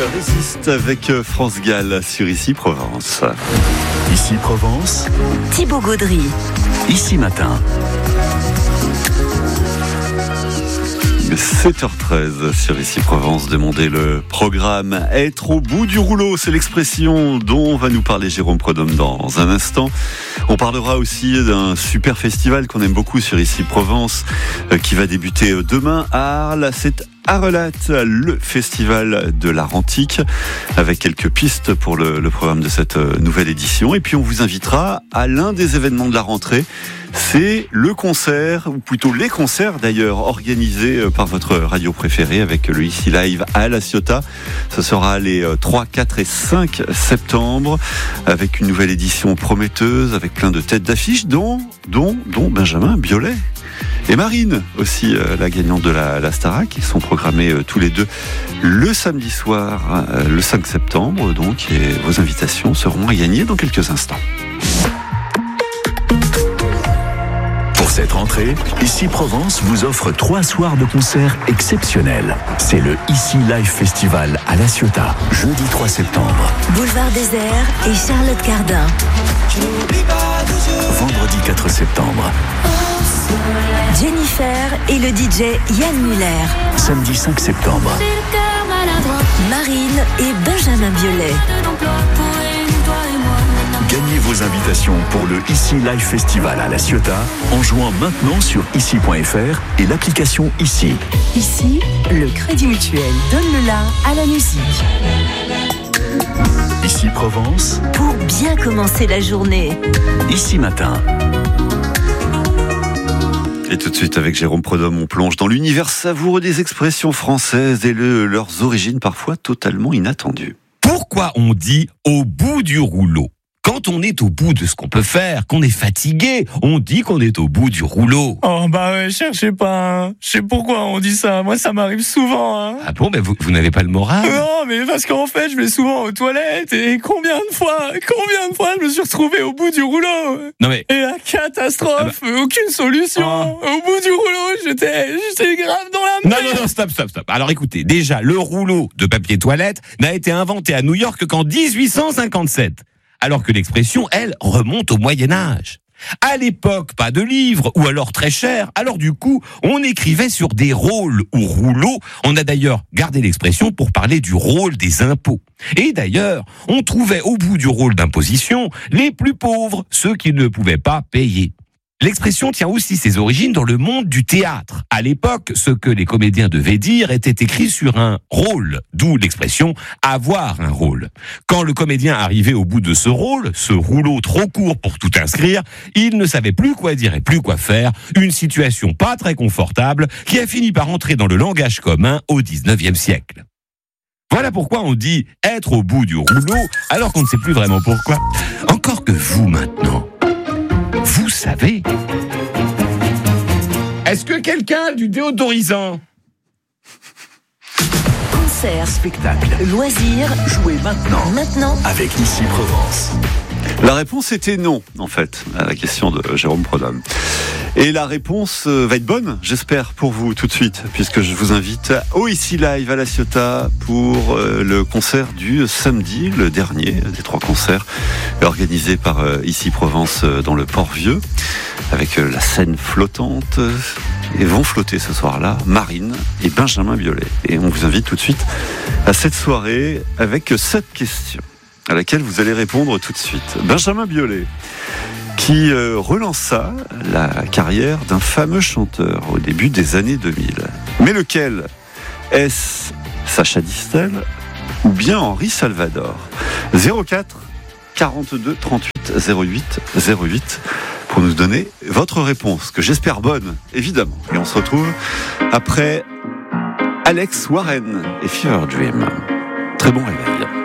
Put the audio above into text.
Résiste avec France Gall sur Ici Provence. Ici Provence, Thibaut Gaudry. Ici Matin. 7h13 sur Ici Provence, demandez le programme. Être au bout du rouleau, c'est l'expression dont va nous parler Jérôme Prudhomme dans un instant. On parlera aussi d'un super festival qu'on aime beaucoup sur Ici Provence, qui va débuter demain à Arles. C'est Arelat, le festival de l'art antique, avec quelques pistes pour le programme de cette nouvelle édition. Et puis on vous invitera à l'un des événements de la rentrée. C'est le concert, ou plutôt les concerts d'ailleurs, organisés par votre radio préférée avec le Ici Live à La Ciotat. Ce sera les 3, 4 et 5 septembre, avec une nouvelle édition prometteuse, avec plein de têtes d'affiche, dont Benjamin Biolay. Et Marine aussi, la gagnante de la Starac. Ils sont programmés tous les deux le samedi soir, le 5 septembre. Donc, et vos invitations seront à gagner dans quelques instants. Pour cette rentrée, Ici Provence vous offre 3 soirs de concerts exceptionnels. C'est le Ici Live Festival à La Ciotat, jeudi 3 septembre. Boulevard Désert et Charlotte Cardin. Vendredi 4 septembre. Jennifer et le DJ Yann Muller. Samedi 5 septembre. Marine et Benjamin Biolay. Gagnez vos invitations pour le Ici Live Festival à La Ciotat en jouant maintenant sur ici.fr et l'application Ici. Ici, le Crédit Mutuel donne le la à la musique. Ici Provence, Pour bien commencer la journée. Ici Matin. Et tout de suite, avec Jérôme Prudhomme, on plonge dans l'univers savoureux des expressions françaises et leurs origines parfois totalement inattendues. Pourquoi on dit au bout du rouleau ? Quand on est au bout de ce qu'on peut faire, qu'on est fatigué, on dit qu'on est au bout du rouleau. Oh bah ouais, cherchez pas, hein. Je sais pourquoi on dit ça, moi ça m'arrive souvent. Hein. Ah bon, mais vous n'avez pas le moral ? Non, mais parce qu'en fait, je vais souvent aux toilettes et combien de fois je me suis retrouvé au bout du rouleau. Non mais... Et la catastrophe, aucune solution. Au bout du rouleau, j'étais grave dans la merde. Non, stop. Alors écoutez, déjà, le rouleau de papier toilette n'a été inventé à New York qu'en 1857. Alors que l'expression, elle, remonte au Moyen-Âge. À l'époque, pas de livres, ou alors très cher, alors du coup, on écrivait sur des rôles ou rouleaux. On a d'ailleurs gardé l'expression pour parler du rôle des impôts. Et d'ailleurs, on trouvait au bout du rôle d'imposition les plus pauvres, ceux qui ne pouvaient pas payer. L'expression tient aussi ses origines dans le monde du théâtre. À l'époque, ce que les comédiens devaient dire était écrit sur un rôle, d'où l'expression « avoir un rôle ». Quand le comédien arrivait au bout de ce rôle, ce rouleau trop court pour tout inscrire, il ne savait plus quoi dire et plus quoi faire, une situation pas très confortable qui a fini par entrer dans le langage commun au 19e siècle. Voilà pourquoi on dit « être au bout du rouleau » alors qu'on ne sait plus vraiment pourquoi. Encore que vous maintenant... Vous savez. Est-ce que quelqu'un a du déodorisant ? Concert, Spectacle. loisirs, Jouez maintenant. maintenant. Avec Ici Provence. La réponse était non, en fait, à la question de Jérôme Prudhomme. Et la réponse va être bonne, j'espère, pour vous tout de suite, puisque je vous invite au Ici Live à La Ciotat pour le concert du samedi, le dernier des 3 concerts organisés par Ici Provence dans le Port-Vieux, avec la scène flottante. Et vont flotter ce soir-là Marine et Benjamin Biolay. Et on vous invite tout de suite à cette soirée avec cette question, à laquelle vous allez répondre tout de suite. Benjamin Biolay, qui relança la carrière d'un fameux chanteur au début des années 2000. Mais lequel ? Est-ce Sacha Distel ou bien Henri Salvador ? 04 42 38 08 08 pour nous donner votre réponse, que j'espère bonne, évidemment. Et on se retrouve après Alex Warren et Fever Dream. Très bon réveil.